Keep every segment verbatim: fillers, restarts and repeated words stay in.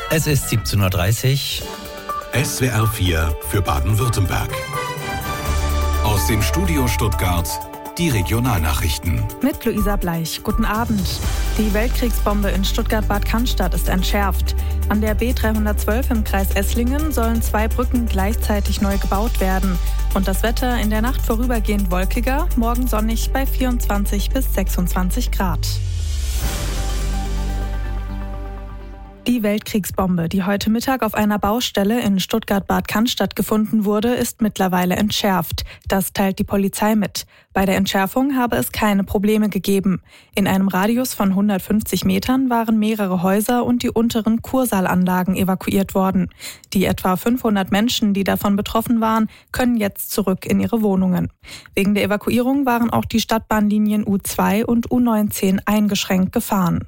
Es ist siebzehn Uhr dreißig. S W R vier für Baden-Württemberg. Aus dem Studio Stuttgart die Regionalnachrichten. Mit Luisa Bleich. Guten Abend. Die Weltkriegsbombe in Stuttgart-Bad Cannstatt ist entschärft. An der B dreihundertzwölf im Kreis Esslingen sollen zwei Brücken gleichzeitig neu gebaut werden. Und das Wetter in der Nacht vorübergehend wolkiger, morgen sonnig bei vierundzwanzig bis sechsundzwanzig Grad. Die Weltkriegsbombe, die heute Mittag auf einer Baustelle in Stuttgart-Bad Cannstatt gefunden wurde, ist mittlerweile entschärft. Das teilt die Polizei mit. Bei der Entschärfung habe es keine Probleme gegeben. In einem Radius von hundertfünfzig Metern waren mehrere Häuser und die unteren Kursaalanlagen evakuiert worden. Die etwa fünfhundert Menschen, die davon betroffen waren, können jetzt zurück in ihre Wohnungen. Wegen der Evakuierung waren auch die Stadtbahnlinien U zwei und U neunzehn eingeschränkt gefahren.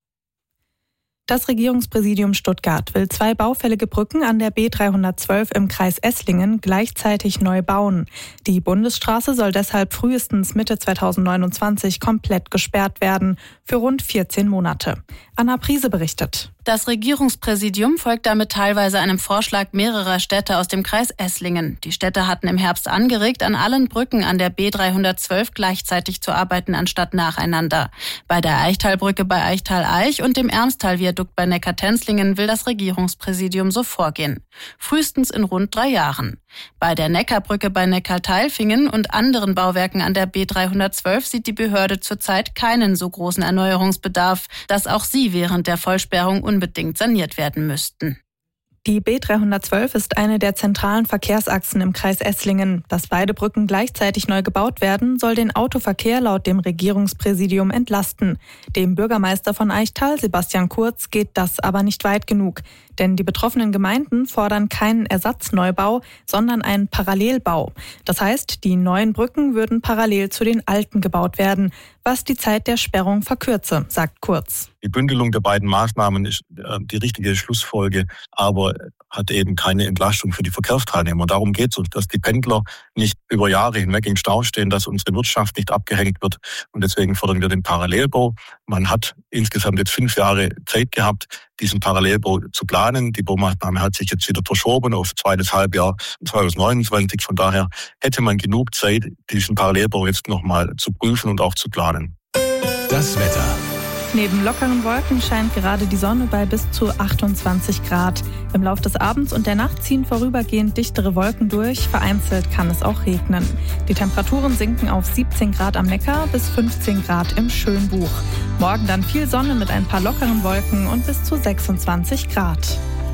Das Regierungspräsidium Stuttgart will zwei baufällige Brücken an der B dreihundertzwölf im Kreis Esslingen gleichzeitig neu bauen. Die Bundesstraße soll deshalb frühestens Mitte zweitausendneunundzwanzig komplett gesperrt werden, für rund vierzehn Monate. Anna Priese berichtet. Das Regierungspräsidium folgt damit teilweise einem Vorschlag mehrerer Städte aus dem Kreis Esslingen. Die Städte hatten im Herbst angeregt, an allen Brücken an der B dreihundertzwölf gleichzeitig zu arbeiten, anstatt nacheinander. Bei der Eichtalbrücke bei Eichtal-Eich und dem Ermstal-Viadukt bei Neckar-Tenzlingen will das Regierungspräsidium so vorgehen. Frühestens in rund drei Jahren. Bei der Neckarbrücke bei Neckar-Teilfingen und anderen Bauwerken an der B dreihundertzwölf sieht die Behörde zurzeit keinen so großen Erneuerungsbedarf, dass auch sie während der Vollsperrung unbedingt saniert werden müssten. Die B dreihundertzwölf ist eine der zentralen Verkehrsachsen im Kreis Esslingen. Dass beide Brücken gleichzeitig neu gebaut werden, soll den Autoverkehr laut dem Regierungspräsidium entlasten. Dem Bürgermeister von Eichtal, Sebastian Kurz, geht das aber nicht weit genug. Denn die betroffenen Gemeinden fordern keinen Ersatzneubau, sondern einen Parallelbau. Das heißt, die neuen Brücken würden parallel zu den alten gebaut werden, was die Zeit der Sperrung verkürze, sagt Kurz. Die Bündelung der beiden Maßnahmen ist die richtige Schlussfolge, aber hat eben keine Entlastung für die Verkehrsteilnehmer. Und darum geht es uns, dass die Pendler nicht über Jahre hinweg im Stau stehen, dass unsere Wirtschaft nicht abgehängt wird. Und deswegen fordern wir den Parallelbau. Man hat insgesamt jetzt fünf Jahre Zeit gehabt, diesen Parallelbau zu planen. Die Baumaßnahme hat sich jetzt wieder verschoben auf zweites Halbjahr zweitausendneunundzwanzig. Von daher hätte man genug Zeit, diesen Parallelbau jetzt nochmal zu prüfen und auch zu planen. Das Wetter. Neben lockeren Wolken scheint gerade die Sonne bei bis zu achtundzwanzig Grad. Im Lauf des Abends und der Nacht ziehen vorübergehend dichtere Wolken durch. Vereinzelt kann es auch regnen. Die Temperaturen sinken auf siebzehn Grad am Neckar bis fünfzehn Grad im Schönbuch. Morgen dann viel Sonne mit ein paar lockeren Wolken und bis zu sechsundzwanzig Grad.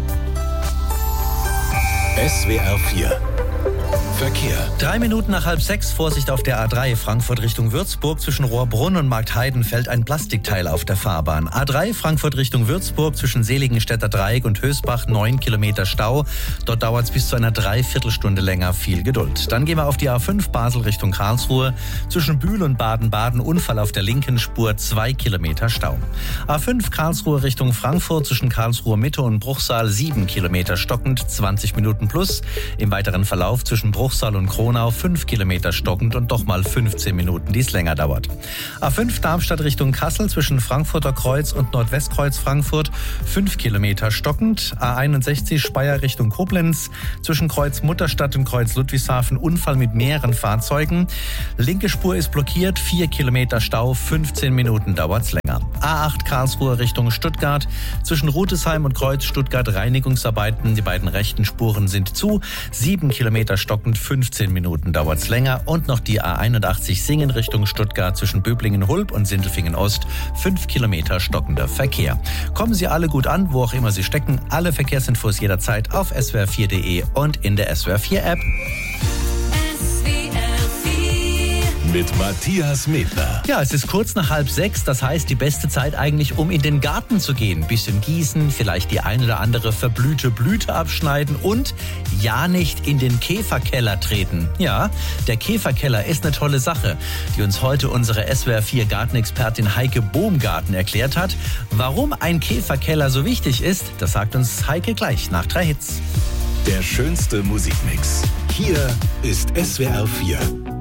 S W R vier Verkehr. Drei Minuten nach halb sechs, Vorsicht auf der A drei, Frankfurt Richtung Würzburg. Zwischen Rohrbrunn und Marktheiden fällt ein Plastikteil auf der Fahrbahn. A drei, Frankfurt Richtung Würzburg, zwischen Seligenstädter Dreieck und Hösbach, neun Kilometer Stau. Dort dauert es bis zu einer Dreiviertelstunde länger, viel Geduld. Dann gehen wir auf die A fünf, Basel Richtung Karlsruhe. Zwischen Bühl und Baden-Baden, Unfall auf der linken Spur, zwei Kilometer Stau. A fünf, Karlsruhe Richtung Frankfurt, zwischen Karlsruhe Mitte und Bruchsal, sieben Kilometer stockend, zwanzig Minuten plus. Im weiteren Verlauf zwischen Bruchsal und Kronau fünf Kilometer stockend und doch mal fünfzehn Minuten, die es länger dauert. A fünf Darmstadt Richtung Kassel zwischen Frankfurter Kreuz und Nordwestkreuz Frankfurt fünf Kilometer stockend. A einundsechzig Speyer Richtung Koblenz zwischen Kreuz Mutterstadt und Kreuz Ludwigshafen Unfall mit mehreren Fahrzeugen. Linke Spur ist blockiert, vier Kilometer Stau, fünfzehn Minuten dauert's länger. A acht Karlsruhe Richtung Stuttgart zwischen Rutesheim und Kreuz Stuttgart Reinigungsarbeiten. Die beiden rechten Spuren sind zu, sieben Kilometer stockend, fünfzehn Minuten dauert's länger. Und noch die A einundachtzig Singen Richtung Stuttgart zwischen Böblingen-Hulb und Sindelfingen-Ost, fünf Kilometer stockender Verkehr. Kommen Sie alle gut an, wo auch immer Sie stecken. Alle Verkehrsinfos jederzeit auf S W R vier Punkt de und in der S W R vier App. Mit Matthias Medler. Ja, es ist kurz nach halb sechs, das heißt die beste Zeit eigentlich, um in den Garten zu gehen. Bisschen gießen, vielleicht die ein oder andere verblühte Blüte abschneiden und ja nicht in den Käferkeller treten. Ja, der Käferkeller ist eine tolle Sache, die uns heute unsere S W R vier Gartenexpertin Heike Bohmgarten erklärt hat. Warum ein Käferkeller so wichtig ist, das sagt uns Heike gleich nach drei Hits. Der schönste Musikmix. Hier ist S W R vier.